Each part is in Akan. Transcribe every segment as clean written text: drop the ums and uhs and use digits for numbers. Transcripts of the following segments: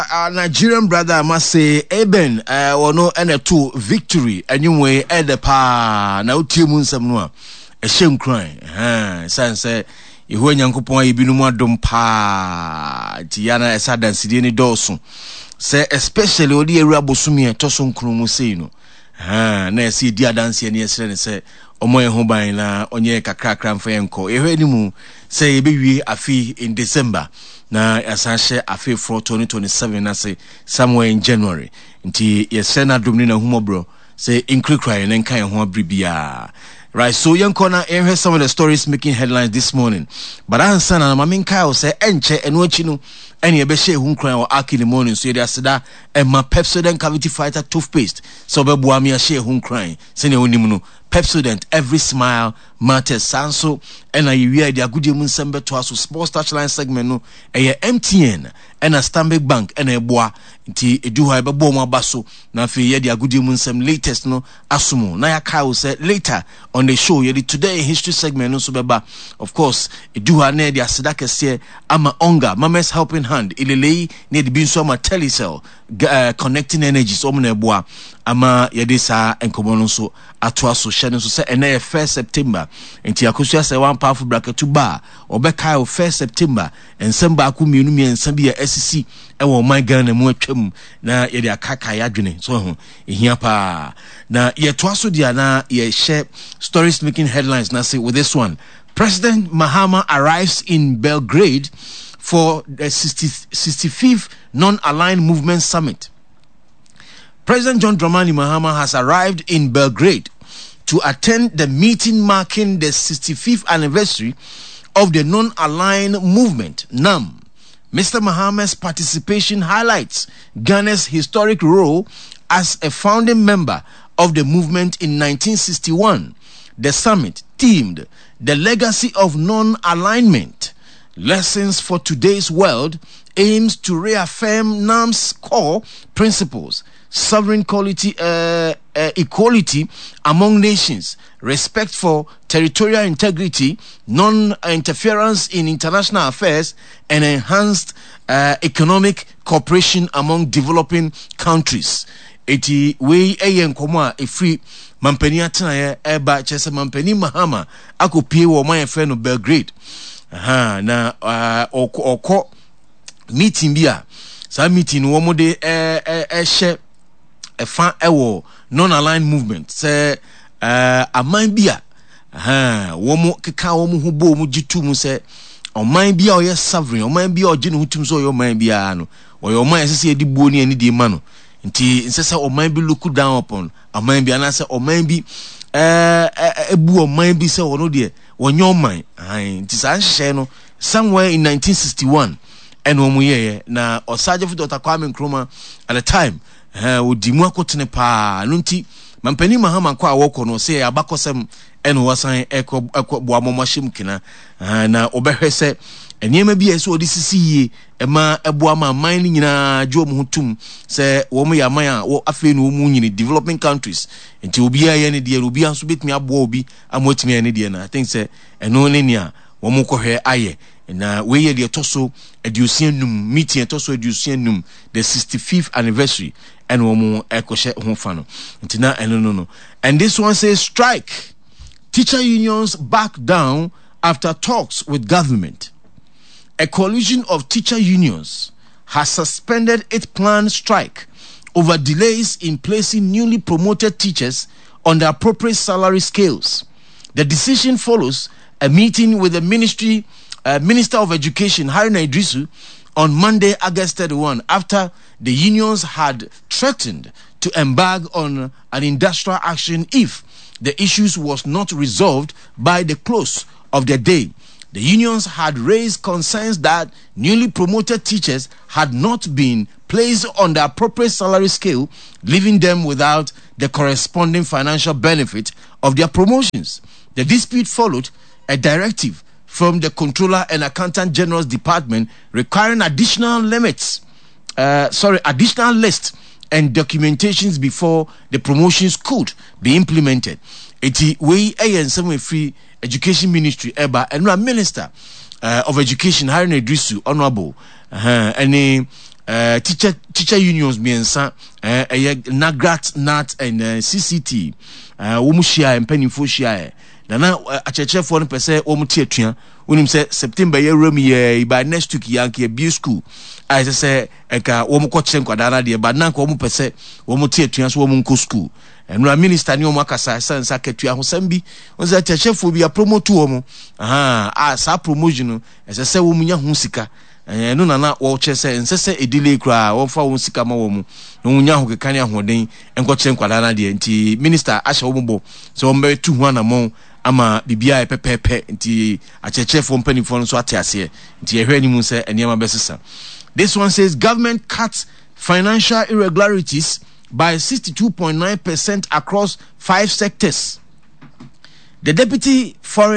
Nigerian brother, I must say, Eben, no, and a two victory, and you way at the pa now 2 months of no, a shame crying. Sans you when young coupon, you be no more dumb pa, Tiana, as sad as Sidney Dawson. Say, especially Odi Rabosumi and Tosun Krumusino. Na see dear dance and yes, and say, Omoy Hobain, onye kakra cram for enco. Ehenimu say, baby, a fee in December. Na asanhye afi for 2027 na say somewhere in January nti yesena domni na humobro say increase and kan ho abribia. Right, so young corner hear some of the stories making headlines this morning, but answer na mamin kai say enche eno achi no ene be share hu kran o aki in the morning so there asida e ma Pepsodent cavity fighter toothpaste so be boa me share hu kran se ne onim no Pepsodent every smile matters sanso and I wear the agudi mun sembe to aso sports touchline segment no e MTN and a Stanbic Bank and a boa nti edu ha be bo mo abaso na fe ye the agudi mun sem latest no asumo na ya kai say later on the show ye the today in history segment no so beba of course edu ha na the asida kese ama onga mamas helping hand ilelei ne de bi so ama telecell connecting energies o mo na boa ama ye de sa enkomo no so ato aso hye no so say na 1st September nti akosu say one powerful bracket to bar obeka o 1st September ensemba akumienu mi ensambi ya SCC e wo my Ghana mu atwam na ye de akaka ya dwene so ho ehia pa na ye to aso dia na ye share stories making headlines na say with this one President Mahama arrives in Belgrade for the 65th Non-Aligned Movement Summit. President John Dramani Mahama has arrived in Belgrade to attend the meeting marking the 65th anniversary of the Non-Aligned Movement, NAM. Mr. Mahama's participation highlights Ghana's historic role as a founding member of the movement in 1961. The summit, themed The Legacy of Non-Alignment, Lessons for Today's World, aims to reaffirm NAM's core principles: sovereign equality among nations, respect for territorial integrity, non-interference in international affairs, and enhanced economic cooperation among developing countries. Eti we eyen komo a free mampani atena ye eba chese mampani Mahama akopie wo man fe no Belgrade na oko meeting bia sa meeting wo mo de she efa ewo non-aligned movement se aman bia wo mo keka wo mo ho bo mo gitu mu se oman bia o ye sovereign oman bia o gine hutum so yo man bia no o yo man sese edi buo ni ani di ma no nti nsese oman bi look down upon oman bia na se oman bi ebu oman bi se wono de wonyo man nti sa nhye no somewhere in 1961 and omuye na osaje fu Dr. Kwame Nkrumah at the time odimu akotene pa no nti mampani Mahama kwa awoko no se abakosem eno wasan ekbo amomashim kina na obehwese eniema bi eso odisisi yi ema ebo ama man nyina dwo mu hutum se wo mo yaman a wo afi no mu nyini developing countries nti obi aye ne de obi anso betimi abo obi amotimi ane de na I think se eno ne nia wo mo kohwe aye na we ye de toso edusienum meeting toso edusienum the 65th anniversary and wo mo ekoshe ho fa no nti na eno no and this one says strike. Teacher unions back down after talks with government. A coalition of teacher unions has suspended its planned strike over delays in placing newly promoted teachers on the appropriate salary scales. The decision follows a meeting with the Minister of Education, Haruna Iddrisu, on Monday, August 31, after the unions had threatened to embark on an industrial action if the issues was not resolved by the close of the day. The unions had raised concerns that newly promoted teachers had not been placed on the appropriate salary scale, leaving them without the corresponding financial benefit of their promotions. The dispute followed a directive from the Controller and Accountant General's Department requiring additional lists and documentations before the promotions could be implemented. Eti we ANSM free Education Ministry eba and Minister of Education Haruna Iddrisu honorable any teacher unions miensa Nagrat Nat and CCT wo mu hia empanimfo hia na achechefo no pese wo mu tie tua wonim se September ye ram ye by next week yanke be school I say eka wo mu koche nkwada na de ba na ko wo mu pese wo mu tie tua so wo mu nko school enura minister ni wo mu akasa sansa ketua ho sambi wo se achechefo bi a promote wo mu sa promotion no se wo mu nya ho sika no na wo chese nsese edile kra wo fa wo sika ma wo mu no nya ho kekane ahoden enkoche nkwada na de nti minister ahye wo bo so wo mbe tu ho na mo ama bibia pepepe nti achechefo mpanifo no so atiase nti ehwe ni mu se eniama besesa. This one says government cuts financial irregularities by 62.9% across 5 sectors. The deputy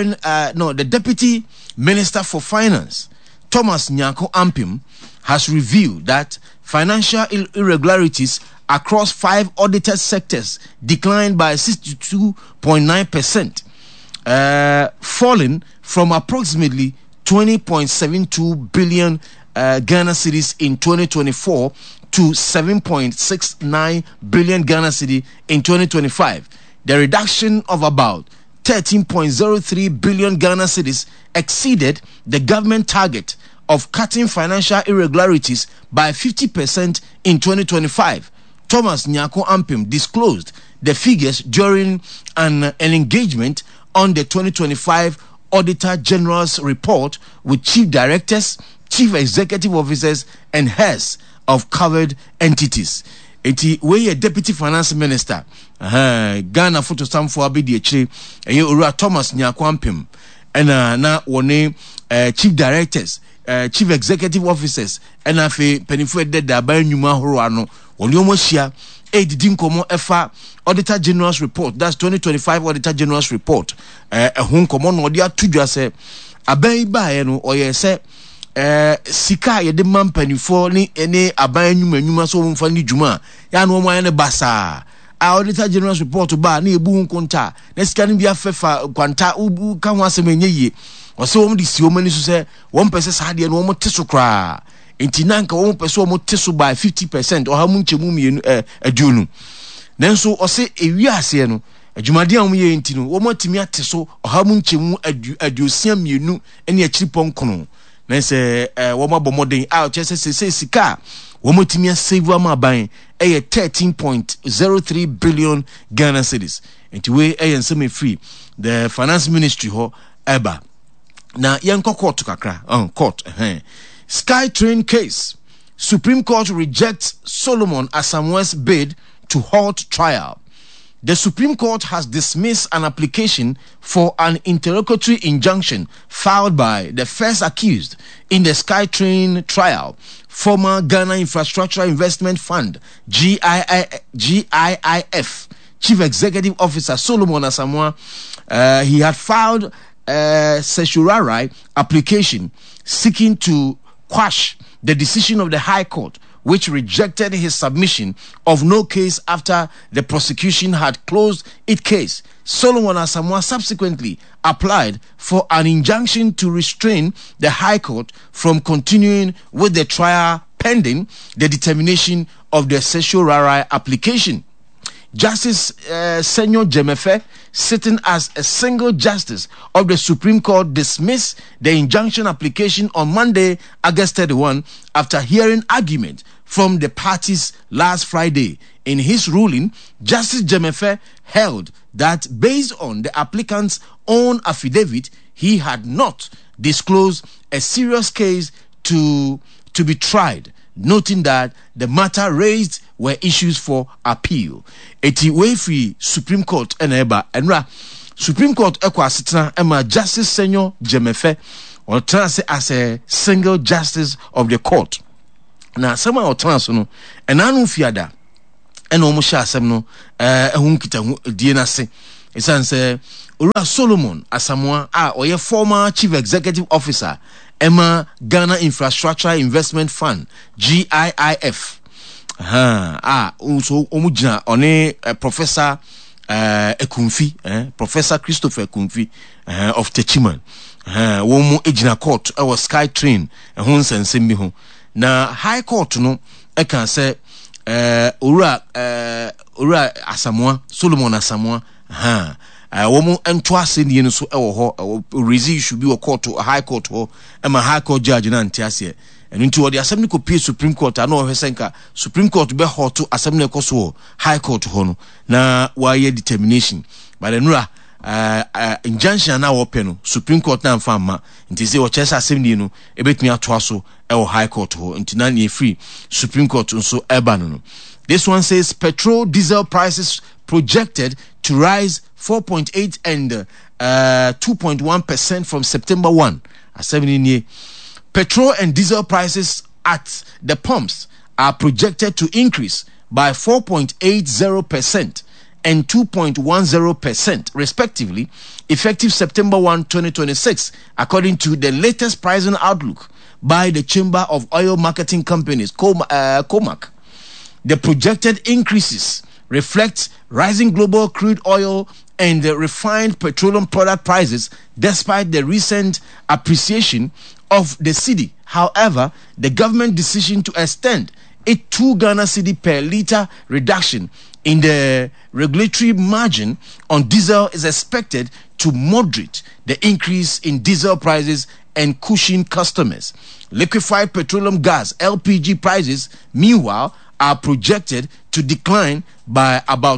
minister for finance Thomas Nyako Ampim has revealed that financial irregularities across 5 audited sectors declined by 62.9%. Falling from approximately 20.72 billion Ghana cedis in 2024 to 7.69 billion Ghana cedi in 2025. The reduction of about 13.03 billion Ghana cedis exceeded the government target of cutting financial irregularities by 50% in 2025. Thomas Nyako Ampim disclosed the figures during an engagement on the 2025 Auditor General's report with chief directors, chief executive officers, and heads of covered entities. Eti we a deputy finance minister, Ghana photo stamp for abidi echire, Ura Thomas Nyako Ampim, and na one chief directors, chief executive officers, and afi penifo de da ba nyuma horo ano, oni omo hia didi nkomo efa Auditor General's report, that's 2025 Auditor General's report. Ehun komo no dia tudwa se aban ba no oye se sika ye de mampanifo ni ene aban nyuma so mfa ni djuma ya no mo ane basa Auditor General's report ba na ebu nkonta na sika ni bia fefa kwanta ubu ka ho asem enye ose wo di si wo mani so se wo mpese sa de no wo teso kra enti nanka wo mpese wo teso by 50% o ha mu nchemu mienu aduonu nanso ose ewiase no adwumade a mo ye enti no wo matimi ateso o ha mu nchemu aduosia mienu ene akiri ponkono na se wo mabomoden a chese se sika wo matimi asave ama ban 13.03 billion Ghana cedis enti we ensem free the finance ministry ho eba na yenko court kakra court SkyTrain case. Supreme Court rejects Solomon Asamoah's bid to halt trial. The Supreme Court has dismissed an application for an interlocutory injunction filed by the first accused in the SkyTrain trial, former Ghana Infrastructure Investment Fund, GIIF, Chief Executive Officer Solomon Asamoah. He had filed a certiorari application seeking to quash the decision of the High Court, which rejected his submission of no case after the prosecution had closed its case. Solomon Asamoah subsequently applied for an injunction to restrain the High Court from continuing with the trial pending the determination of the certiorari application. Justice Senyor Jemefe, sitting as a single justice of the Supreme Court, dismissed the injunction application on Monday, August 31, after hearing argument from the parties last Friday. In his ruling, Justice Jemefe held that based on the applicant's own affidavit, he had not disclosed a serious case to be tried, noting that the matter raised were issues for appeal. Eti way free Supreme Court eneba enra Supreme Court ekwasitna ema Justice Senyor Jemefe or trans as a single justice of the court. Na sama o trans no enanu fiada ena omo sha asem no ehun kita die na se esan se Ura Solomon Asamoah oye former chief executive officer Emma Ghana Infrastructure Investment Fund, GIIF. So omujina one Professor Ekumfi, Professor Christopher Ekumfi of Techiman. Womu ejina court was SkyTrain, hon sensemi ho. na high court no e kan say ora Asamoah Solomon Asamoah womu ento aseni no so ewo ho rezi should be a court a high court ho e ma high court judge na ntiase enu nti wo de asem ni ko pie Supreme Court ana o hwesenka Supreme Court be ho to asem na ekoso high court ho no na wa ye determination but enura injunction na wo pe no Supreme Court na mfa ma nti se wo chesa asem ni no ebetumi ato aso ewo high court ho nti na ne free Supreme Court nso eba no. This one says petrol diesel prices projected to rise 4.8 and 2.1% from September 1. Petrol and diesel prices at the pumps are projected to increase by 4.80% and 2.10% respectively, effective September 1, 2026, according to the latest pricing outlook by the Chamber of Oil Marketing Companies, COMAC. The projected increases reflect rising global crude oil and refined petroleum product prices despite the recent appreciation of the cedi. However, the government decision to extend a 2 Ghana cedi per litre reduction in the regulatory margin on diesel is expected to moderate the increase in diesel prices and cushion customers. Liquefied petroleum gas LPG prices, meanwhile, are projected to decline by about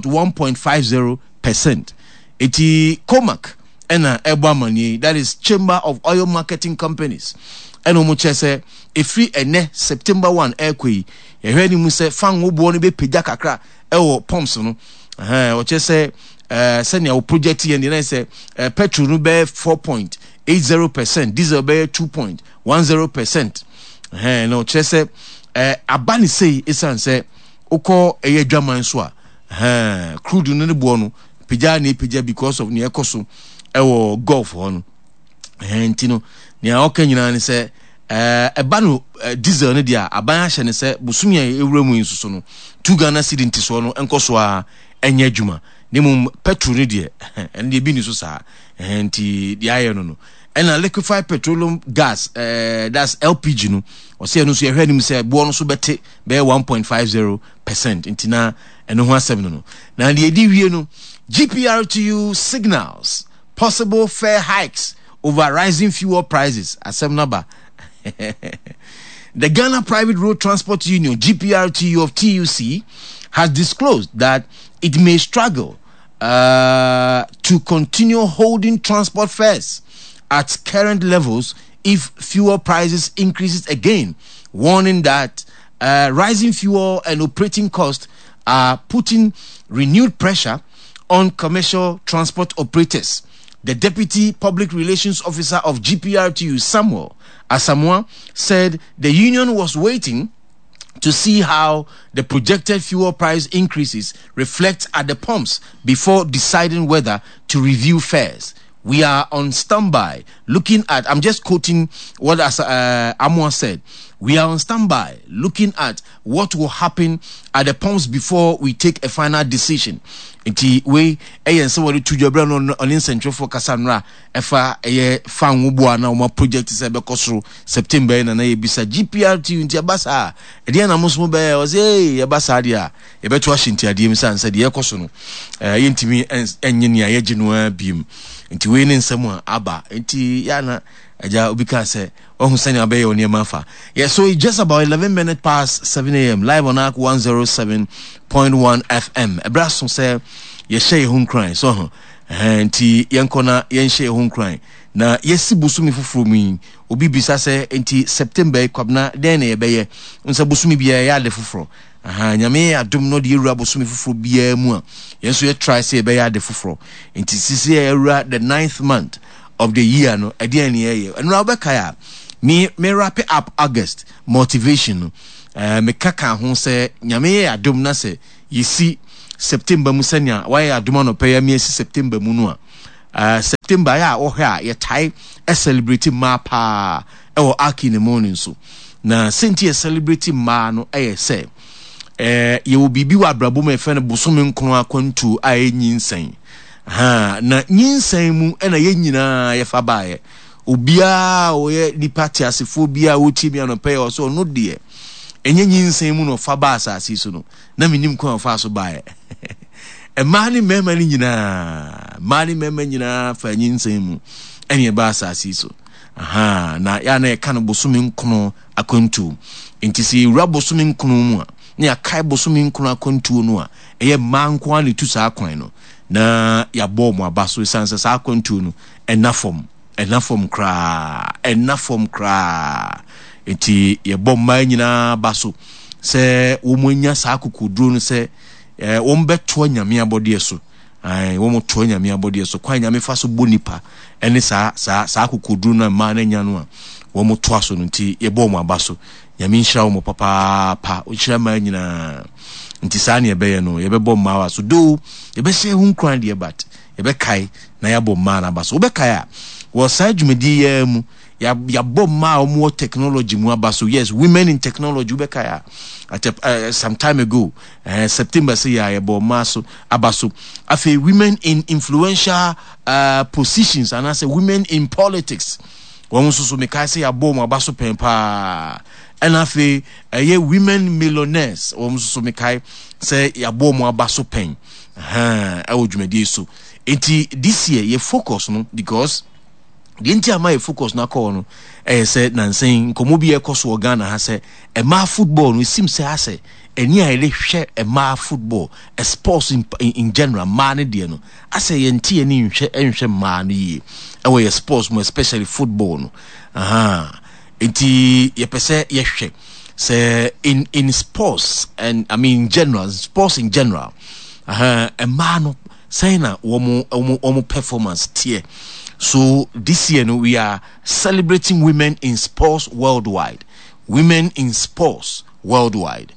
1.50%. Iti COMAC ena ebamani, that is Chamber of Oil Marketing Companies. Eno muchese efri ene September 1 ekwe ye ni mu se fan wo bo no be pejja kakra ewo pumps no o chese senior wo project ye ni na se petrol no be 4.80%, diesel be 2.10%. No chese abani say isan say uko eye dwaman so a crude no ne bo no pejja because of ne ekoso ewo Gulf ho no ntino ne okanyina ne say eba no diesel ne dia aban ahye ne say busumi ewuramu insuso no 2 Ghana cedi ntiso no enkoso a enye adwuma ne mum petrol ne dia ende bi ni so sa nti dia aye no and liquefied petroleum gas that's LPG no or say no so yehwe nim say bo no so bete be 1.50% intina eno ho asem no na de edi wie no GPRTU signals possible fare hikes over rising fuel prices asem number. The Ghana Private Road Transport Union GPRTU of TUC has disclosed that it may struggle to continue holding transport fares at current levels if fuel prices increases again, warning that rising fuel and operating costs are putting renewed pressure on commercial transport operators. The Deputy Public Relations Officer of GPRTU, Samuel Asamoah, said the union was waiting to see how the projected fuel price increases reflect at the pumps before deciding whether to review fares. We are on standby looking at, I'm just quoting what Amoah said. We are on standby looking at what will happen at the pumps before we take a final decision. Inti we ayen somebody to jobra on central for Cassandra efa eye fan wo na o project se be kosoro September na ye bisa GPRTU inti abasa e de na musmo be o say abasa dia e beto ashinti ade mi san se de ye koso no yentimi enye ne ye ginu biem inti we ne nsam aba inti ya na aja obika se ohun sani abaye oni mafa. Yeah, so it's just about 11 minutes past 7 a.m. live on ARC 107.1 FM. Ebrason say ye share home crying so enti yankona yen share home crying na yesi busumi fufuru mi obi bisa se enti September kwabna den na ye beye nsa busumi bia ya de fufuru nyame adom no de yura busumi fufuru bia mu a yenso ye try say be ya de fufuru enti sisi yura the 9th month of the year no ade ani ye and na obekaya me wrap up August motivation me kaka ho say nyame adom na say yesi September musanya why adoma no pay me September mu no a September ya wo hwa ye tai celebrate ma pa e wo aki ne morning so na senti celebrate ma no say ye wo bibi wa brabo me fe ne bosome nkron akwantu a nyinsen na nyinsen mu na ye nyina ye fa baaye obia o ye di party asefo bia wo timi no pay o so no de enye nyinsen mu no fa ba asase so no na menim ko fa so bae e mani mema ni nyina fa nyinsen mu ene ba asase so na ya na e kan bosumi nkono akontu ntisi wura bosumi nkono mu a ne akai bosumi nkono akontu no a eye manko ani tu sa akwan no na ya bɔ mu abaso sanse sa akontu no enafom kra enti ye bɔ ma nyina baso se wo monya sa akokoduro no se wo mbeto nyame abode so wo mo to nyame abode so kwa nyame fa so bonipa ene sa akokoduro na ma na nya no a wo mo to aso no nti ye bɔ mu abaso nyame nhira wo mo papa o nhira ma nyina nti sa na ebe ye no ye be bɔ ma wa so do ye be se hu kran de but ye be kai na ya bɔ ma na baso wo be kai a wo sa dwumedi ya mu ya bɔ ma o mo technology mu abaso yes women in technology wo be kai a some time ago September say ya bɔ ma so abaso afi women in influential positions and I say women in politics wo so me kai say ya bɔ mu abaso pempa and afi women millionaires wo so me kai say ya bɔ mu abaso pen awo dwumedi so enti this year ye focus no because the entire my focus na call no say nansen komo bi ekoso Ghana ha say e ma football no sim say ase eni a ile hwe e ma football a sports in general man de no ase ye ntie ni nhwe ma no yi e we sports mo especially football no enti ye pese ye hwe say in sports and I mean sports in general a man say na wo performance tier. So this year we are celebrating women in sports worldwide. Women in sports worldwide.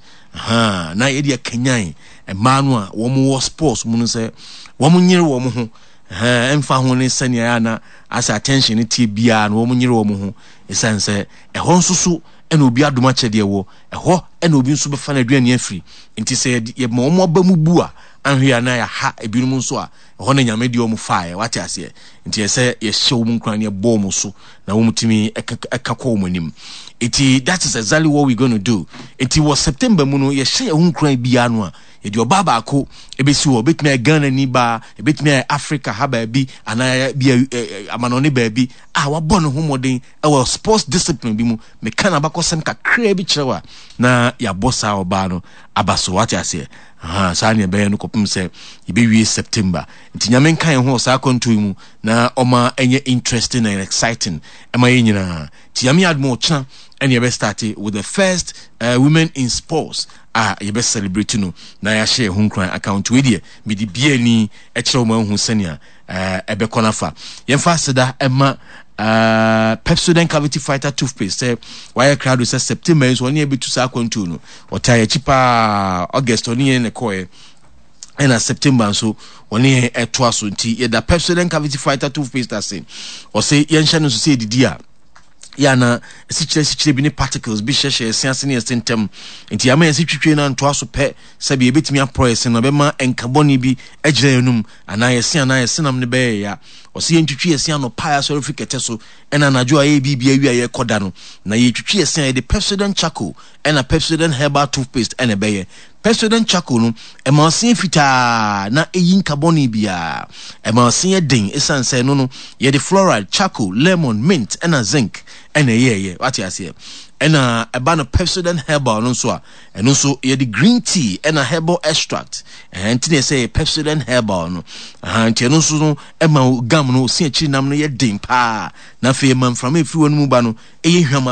Na yedia Kenyan e manwa wo sports mu say wo nyire wo mo ho emfa ho ne senia na as attention tie bia na wo nyire wo mo ho esanse e ho nsusu ena obi adoma chede wo e ho ena obi nsu be fa na aduane afiri nti say ye mo ba mu bu a anhwe na ya ha ebinum nso a ho na nyame de o mu fae wate ase nti ese ye hyew mu nkran ye bɔ mu so na wo mutimi ekakɔ mu anim iti that is exactly what we're going to do iti was September mu no ye hye ho nkran bia no a ye de oba ba ko ebesi wo betimi Ghana ni ba ebetimi Africa ha ba bi ana bi amanone ba bi wa bɔ no ho moden e sports discipline bi mu me kana ba kɔsem kakra bi kyerɛwa na ya bossa oba no abaso wate ase saa ne be no kopum se ibewie September nti nyame kan ho saa konto mu na oma enye interesting and exciting ema yenyina ti yame admo cha and you be start with the first women in sports you be celebrate no na ya share ho nkran account we die me di bia ni e kire mo hu senia ebe konafa yemfa seda ema Pepsodent cavity fighter toothpaste why crowd say September is one year be to sa kontu no otaya chipa August oni ne koe and September so one year etwa so nti ye da Pepsodent cavity fighter toothpaste ase o say yenhya no so say didia yana sichire bi ne particles bi hye siase ne sentem nti ama yesitwitwe na nto aso pe sabe ebetimi aproyese no be ma enkaboni bi agire enum ana yesi nam ne be ya o se yentwitwe yesi ano pa so refikete so ena najo aye bibia wi aye koda no na yetwitwe yesi aye de Pepsodent charcoal ena Pepsodent herbal toothpaste ena be ye Pepsodent charcoal no emansin fita na eyin carbon bia emansin den esanse no ye de fluoride charcoal lemon mint ena zinc ena ye what you say ena eba no Pepsodent herbal no so a eno so ye de green tea ena herbal extract enti ne say Pepsodent herbal no enti eno so no ema gam no si akiri nam no ye den pa na fe man from efi wonu mu ba no eye hwama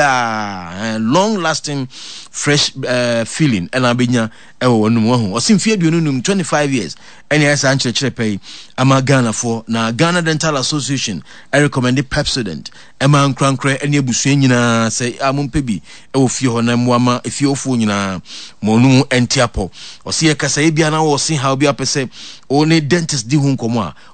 bribia long lasting fresh feeling ena benya ewo wonu mu ho osimfie aduonu num 25 years ene esa ankyerɛkyerɛ pɛ ama Ghana for na Ghana Dental Association I recommend Pepsodent ema nkrankra ene abusua nyina sɛ amompe bi ewo fie ho na muama efie ofo nyina monu entiapo osi ekasa bia na wo si ha obi apese o ne dentist di hu nkomo a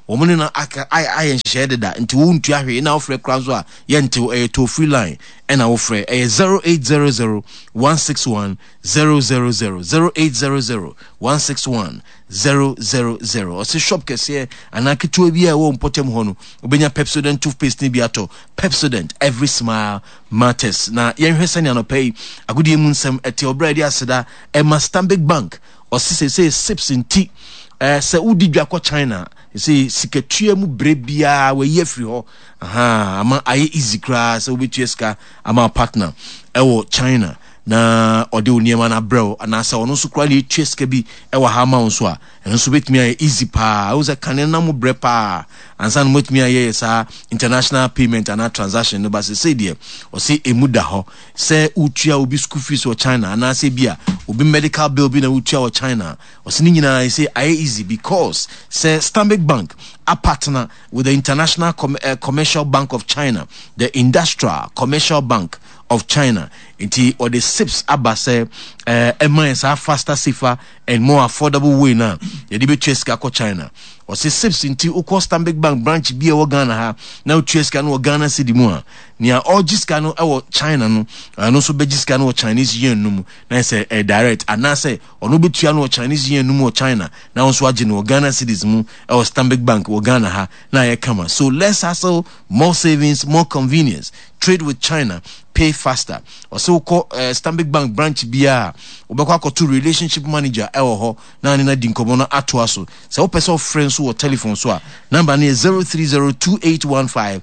Woman na I and shared that into won't you have now for Kranzwa Yento a toll free line and our friend a 0800 161 000 0800 161 000 or say shop kese and I could be a won't put him hono Ubenya Pepsodent toothpaste nibiato Pepsodent every smile matters na yen hwesani no pay agudi munsem eti obradi aseda e ma Stanbic Bank or say sips in tea se udi dwa kwa China you see siketue mu brebia we ye free ho ama aye easy class so obetu eska ama partner ewo China na ode oniema na bro anasa ono so kra le tieska bi ewa ha ma onso a eno so betumi aye easy pa wo se kane na mu bre pa ansa no betumi aye sa international payment and transaction no ba se die o se emuda ho se utua obi school fees o China anasa bia obi medical bill bi na utua o China o se nyina say aye easy because say Stanbic Bank a partner with the International Commercial Bank of China, the Industrial Commercial Bank of China. Inti or the SIPS abase is a faster, safer, and more affordable way now. Yedibe cheska ko China. Or say SIPS inti uko Stanbic Bank branch bi e Ghana ha na cheska no Ghana cedi mu a. Nia all jiska no e China no no so be jiska no Chinese yen no mu na say direct ana say ono betua no Chinese yen no mu China na onso age no Ghana cedis mu e Stanbic Bank Ghana ha na ye kama. So less hassle, more savings, more convenience. Trade with China, pay faster. Also call Stanbic Bank branch bia obekwa ko to relationship manager ewo ho na ni na dinkomo no ato aso. Se o person friends or telephone so a number na 0302815789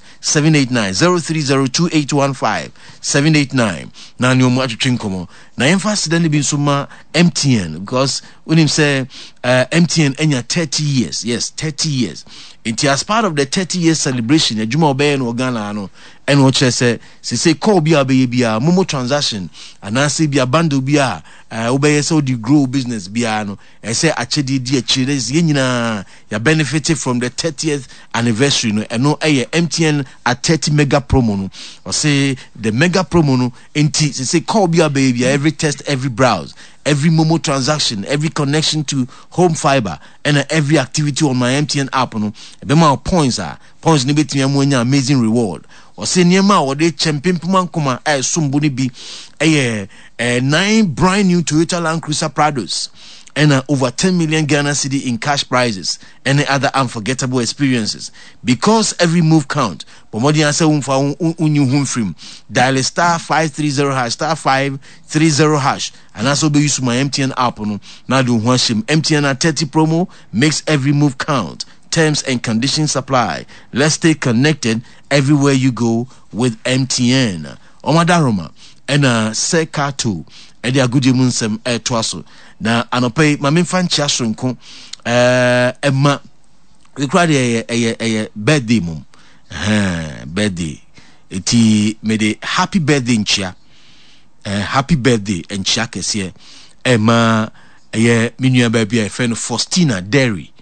0302815789 na ni omu atwetwe nkomo. Na emphasize dan bi nso ma MTN because when him say MTN enya 30 years. Yes, 30 years. It as part of the 30-year celebration, Juma Obey and Ghana no, and what say call be a Momo transaction, and I say be a bundle be a Obey so the grow business biano, and say actually dear children, you benefited from the 30th anniversary, no, and no MTN at 30 mega promo, no, or say the mega promo, no, in T, say call be a baby, every test, every browse. Every Momo transaction, every connection to home fiber, and every activity on my MTN app, no, be my points ni beti amwenya amazing reward. Or say niema or de champion puman kuma sumbuni bi 9 brand new Toyota Land Cruiser Prados. And over 10 million Ghana cedi in cash prizes and other unforgettable experiences. Because every move count. But more than answer film. Dial *530# *530#. And also be used my MTN app. Now do one shim. MTN at 30 promo makes every move count. Terms and conditions apply. Let's stay connected everywhere you go with MTN. Omadaroma and Sekato. Edi agudi munsem twaso na anope mame fanchi asronko emma we crowd a birthday mum birthday eti me de happy birthday nchia happy birthday nchia kese emma minua baby a friend Faustina Derry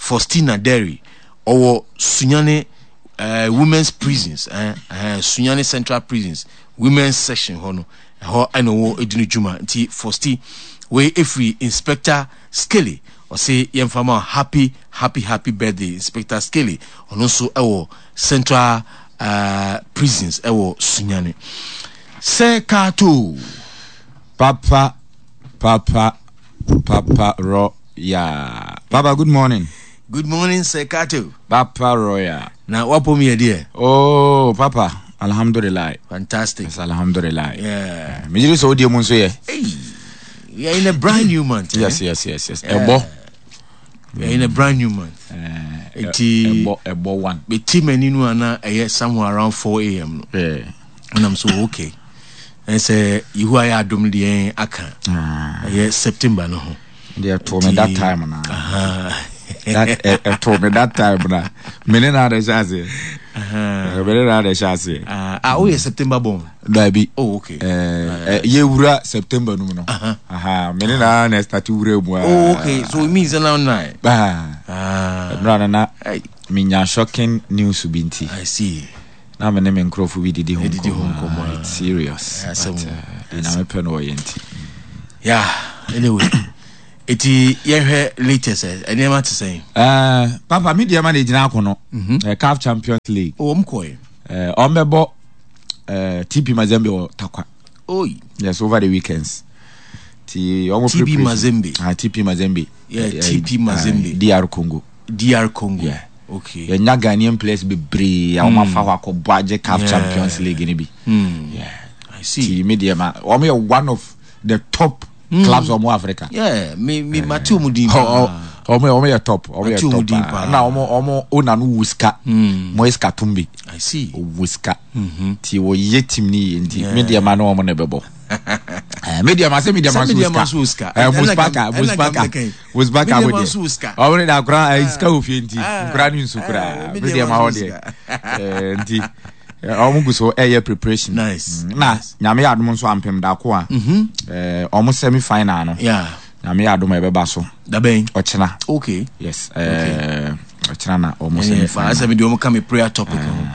owo Sunyane women's prisons Sunyane Central Prisons women's section hono ho eno edinu juma nti Fosti we every Inspector Skelly or say yemfama happy birthday Inspector Skelly ono so ewo Central Prisons ewo Sunyane Sekato Papa Roya. Papa, good morning. Good morning, Sekato. Papa Roya. Now wapo mi dear. Oh, Papa. Alhamdulillah. Fantastic. Yes, alhamdulillah. Yeah. Me just audio monso ye. Hey. We are in a brand new month. Yes. Yeah. Ebo. We are in a brand new month. Ebo one. Be team aninu ana somewhere around 4 a.m. Yeah. And I'm so okay. And say you are adom the aka. Yes, September no. They told me that time na. That told me that time na. Mene na de chance. Mene na de chance. Oh yes, September born. Baby. Oh okay. Ye wura September no no. Mene na start wura mu. Oh okay. So it means around 9. Na minya shocking news binti. I see. Na me ne nkrofo bi didi home. It's serious. Yeah, and I'm pen oriented. Yeah, anyway. Eti ye latest any am to say. Papa media man ejina akono. CAF Champions League. Oh mkoe. Omebo TP Mazembe or Takwa. Oh yes, over the weekends. TP Mazembe. TP Mazembe. Yeah, TP Mazembe. DR Congo. DR Congo. Yeah. Okay. Yeah, Ghanaian players be brave. Oma fawa ko budget CAF Champions League ni bi. Yeah. I see. Media man. One of the top clubs of Africa. Yeah, me Matthew Mudimba. Omo ya top. Na omo onanu wuska. Moiska tumbi. I see. Wuska. Ti wo yetim ni ndi media man omo ne bebo. Media man wuska. Wuska wuska. Omo na kra iska ofienti. Kra ni nsukra. Media man hode. Ndi omuguso preparation. Nice. Na nyame adom nso ampem da ko a. Omo semi final no. Yeah. Nyame adom ebeba so. Da ben. Ochena. Okay. Yes. Ochena na omo semi final. I said me do omo come a prayer topic.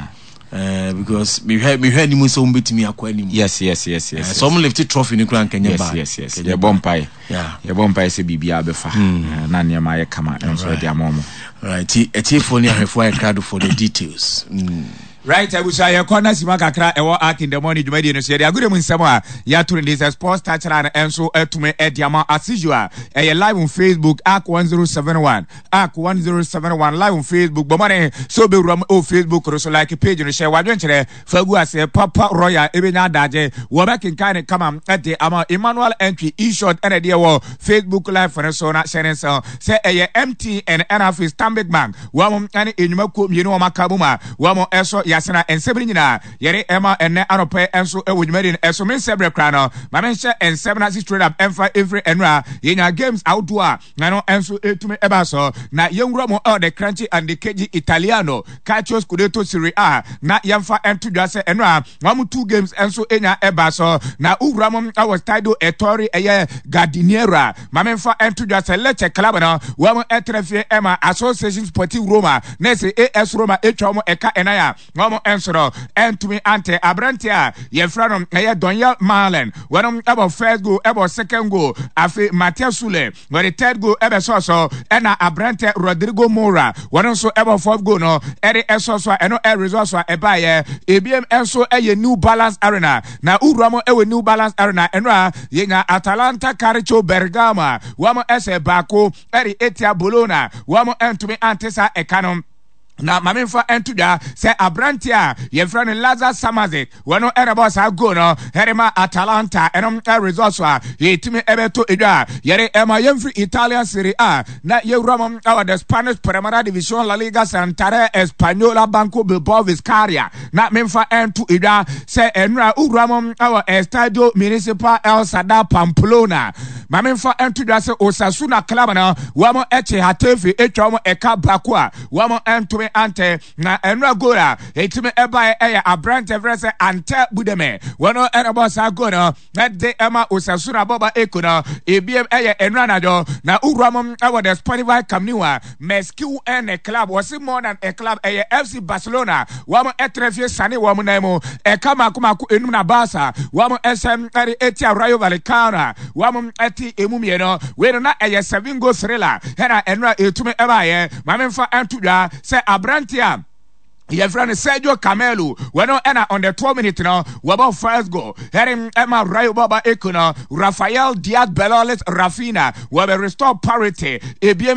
Because me heard ni mo so mbetimi akwa ni. Yes. So omo lift trophy ni kran Kenya ba. Yes. Ye bompai. Yeah. Ye bompai se bibia befa. Na nyama ye kama enso de amomo. Right. Eti ni ahefo ya card for the details. Right, I wish I corner Simakakra ewa ark in the morning you made in a good in summer. Yatun this sports touch and so to me at Yama as usual. A live on Facebook ark 1071 ark 1071 live on Facebook. Bomane so be rum o Facebook or so like a page and share what venture Fagu as a Papa Roya Ebina Daje Wabakin kind of come at the Ama Emmanuel entry e-shot and a dear war Facebook live for a sona sharing so say a empty and enough is Tambik Bank. Wamum and in Mako you know Makabuma Wamo eso Yasana and Sabrina Yere Emma and Anope and so with Medin and so many several crano Mamensha and 7 straight up Emfa every enra in our games outdoor Nano and so to me ebaso na young Romo the crunchy and the KG Italiano Calcio Scudetto Serie A na Yamfa and to Jase enra Mamu 2 games and so enya ebaso na Uramum I was titled Etori Eye Gardiniera Mamenfa and to Jase Leche Calabana Wamu Etrefie Emma Association Sportive Roma Nese AS Roma Echomo Eka Enaya Momo Ensoro and to me ante Abrantia Yefranom Aya Donya Marlen when about first goal about second goal Afi Mattia Sule when the third goal ever so and Abrante Rodrigo Mora when also about fourth goal no Eri Esoso and no air resource ebaye ABM Enso a New Balance Arena na Uramo ewe New Balance Arena enra yenga Atalanta Caricho Bergama wamo ese Bako Eri Etia Bologna wamo entumi antesa Ekanom na mamenfa entuda se Abrantia ye friend Lazarus Samazic wano erabos go no herema Atalanta enom results wa ye timi ebeto edwa yere ema yemfri Italian Serie A na ye romom our the Spanish Primera División La Liga Santander Española Banco Bilbao Vizcaya na menfa entu edwa se enra uramom our Estadio Municipal El Sadar Pamplona mamenfa entuda se Osasuna club na wamo eche hatefi echomo eka bakwa wamo entu ante na enra gora etime eba eya Abrante vrese ante budeme wono erabosa gona na de ema Osasuna boba ekuna ebiem eya enra najo na uramom awo the Spotify kamniwa meskiu en club was more than a club eya FC Barcelona wamo etrefie sane wamo naimo ekama kuma enum na Barca wamo SM etia Rayo Vallecano wamo eti emumie no we no na eya 7 goal thriller hena enra etume eba ye mamemfa antudwa se Abrantia your friend Sergio Camelo, when on the 12 minutes now, about first goal. Heading Emma Rayo Baba Ekuna, Rafael Diaz Beloles Rafina, where we restore parity.